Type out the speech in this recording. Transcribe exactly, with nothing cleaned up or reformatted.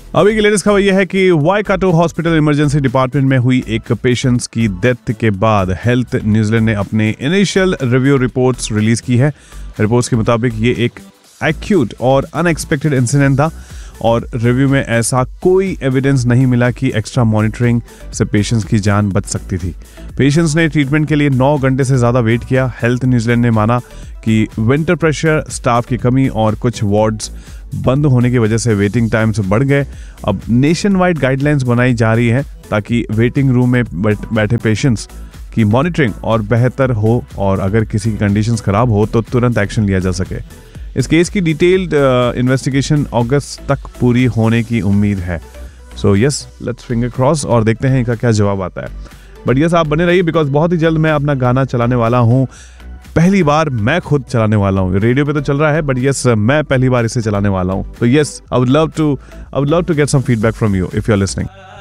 अभी की लेटेस्ट खबर यह है कि वाईकाटो हॉस्पिटल इमरजेंसी डिपार्टमेंट में हुई एक पेशेंट्स की डेथ के बाद हेल्थ न्यूजीलैंड ने अपने इनिशियल रिव्यू रिपोर्ट्स रिलीज की है। रिपोर्ट्स के मुताबिक ये एक एक्यूट और अनएक्सपेक्टेड इंसिडेंट था और रिव्यू में ऐसा कोई एविडेंस नहीं मिला कि एक्स्ट्रा मॉनिटरिंग से पेशेंट्स की जान बच सकती थी। पेशेंट्स ने ट्रीटमेंट के लिए नौ घंटे से ज़्यादा वेट किया। हेल्थ न्यूजीलैंड ने माना कि विंटर प्रेशर, स्टाफ की कमी और कुछ वार्ड्स बंद होने की वजह से वेटिंग टाइम्स बढ़ गए। अब नेशन वाइड गाइडलाइंस बनाई जा रही है ताकि वेटिंग रूम में बैठे पेशेंट्स की मॉनिटरिंग और बेहतर हो और अगर किसी की कंडीशंस खराब हो तो तुरंत एक्शन लिया जा सके। इस केस की डिटेल्ड इन्वेस्टिगेशन अगस्त तक पूरी होने की उम्मीद है। So yes, let's finger cross और देखते हैं इनका क्या जवाब आता है। बट यस, आप बने रहिए बिकॉज बहुत ही जल्द मैं अपना गाना चलाने वाला हूँ। पहली बार मैं खुद चलाने वाला हूँ। रेडियो पे तो चल रहा है बट यस, मैं पहली बार इसे चलाने वाला हूँ। तो yes, I would love to I would love to get some feedback from you if you are listening.